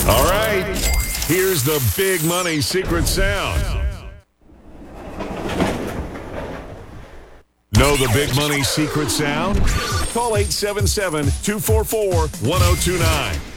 All right, here's the big money secret sound. Know the big money secret sound? Call 877-244-1029.